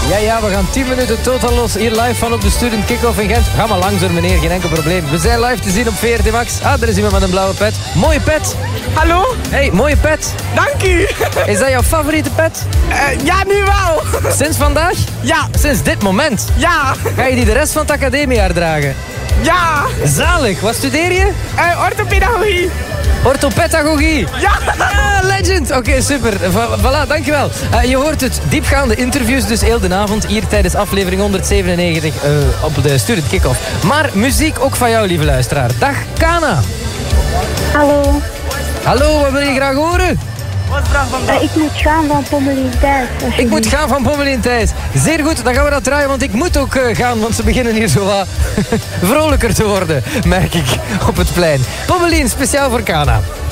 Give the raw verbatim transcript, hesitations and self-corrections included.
Ja, ja, we gaan tien minuten totaal los. Hier live van op de Student Kick-Off in Gent. Ga maar langs door, meneer, geen enkel probleem. We zijn live te zien op V R T Max. Ah, er is iemand met een blauwe pet. Mooie pet. Hallo? Hey, mooie pet. Dank u. Is dat jouw favoriete pet? Uh, ja, nu wel. Sinds vandaag? Ja. Sinds dit moment? Ja. Ga je die de rest van het academiejaar dragen? Ja. Zalig. Wat studeer je? Uh, orthopedagogie. Orthopedagogie. Ja. Ah, legend. Oké, okay, super. V- voilà, dankjewel. Uh, je hoort het. Diepgaande interviews dus heel de avond hier tijdens aflevering honderdzevenennegentig uh, op de Student Kick-Off. Maar muziek ook van jou, lieve luisteraar. Dag, Kana. Hallo. Hallo, wat wil je graag horen? Wat is de vraag van Uh, ik moet gaan van Pommelien Thijs. Ik moet gaan van Pommelien Thijs. Zeer goed, dan gaan we dat draaien, want ik moet ook uh, gaan, want ze beginnen hier zo wat vrolijker te worden, merk ik, op het plein. Pommelien, speciaal voor Kana.